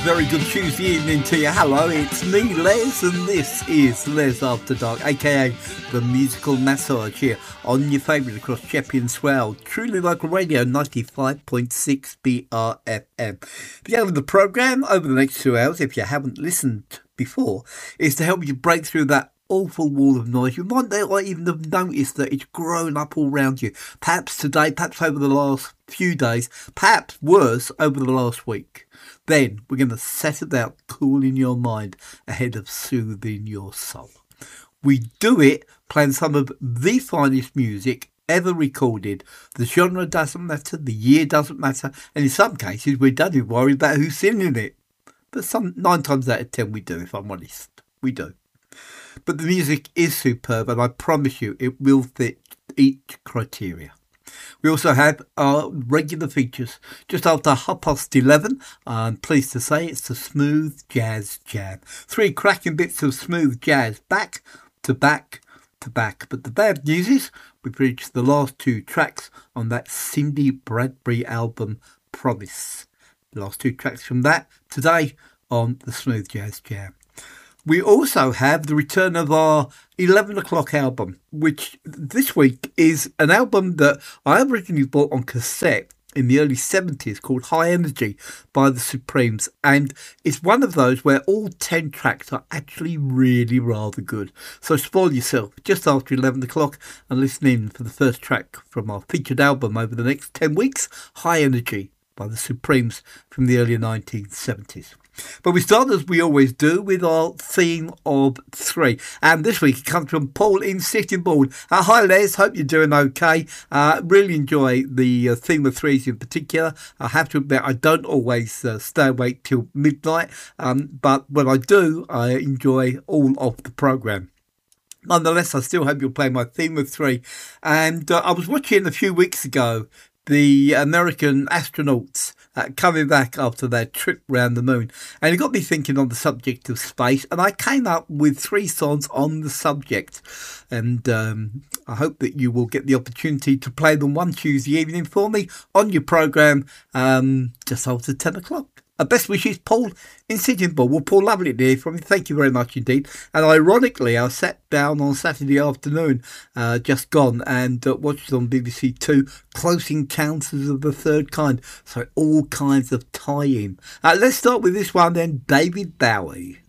very good Tuesday evening to you. Hello, it's me, Les, and this is Les After Dark, aka the Musical Massage, here on your favourite across Sheppey and Swell, truly local radio, 95.6 BRFM. The aim of the programme over the next 2 hours, if you haven't listened before, is to help you break through that awful wall of noise. You might not even have noticed that it's grown up all around you. Perhaps today, perhaps over the last few days, perhaps worse, over the last week. Then we're going to set about cooling your mind ahead of soothing your soul. We do it playing some of the finest music ever recorded. The genre doesn't matter, the year doesn't matter, and in some cases we don't even worry about who's singing it. But 9 times out of 10 we do, if I'm honest. We do. But the music is superb, and I promise you it will fit each criteria. We also have our regular features just after 11:30. I'm pleased to say it's the Smooth Jazz Jam. 3 cracking bits of smooth jazz back to back to back. But the bad news is we've reached the last 2 tracks on that Cindy Bradbury album, Promise. The last 2 tracks from that today on the Smooth Jazz Jam. We also have the return of our 11 o'clock album, which this week is an album that I originally bought on cassette in the early 70s called High Energy by the Supremes. And it's one of those where all 10 tracks are actually really rather good. So spoil yourself just after 11 o'clock and listen in for the first track from our featured album over the next 10 weeks, High Energy by the Supremes from the early 1970s. But we start, as we always do, with our theme of 3. And this week it comes from Paul in Sittingbourne. Hi Les, hope you're doing okay. Really enjoy the theme of 3s in particular. I have to admit I don't always stay awake till midnight. But when I do, I enjoy all of the programme. Nonetheless, I still hope you'll play my theme of 3. And I was watching a few weeks ago the American astronauts coming back after their trip round the moon, and it got me thinking on the subject of space, and I came up with 3 songs on the subject, and I hope that you will get the opportunity to play them one Tuesday evening for me on your programme just after 10 o'clock. Best wishes, Paul in Sittingbourne. Well, Paul, lovely to hear from you. Thank you very much indeed. And ironically, I sat down on Saturday afternoon, just gone, and watched on BBC Two Close Encounters of the Third Kind. So all kinds of tie-in. Let's start with this one then, David Bowie.